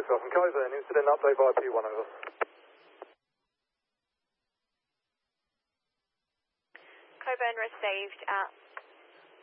yourself from Coburn. Incident update via P1, over. Coburn received.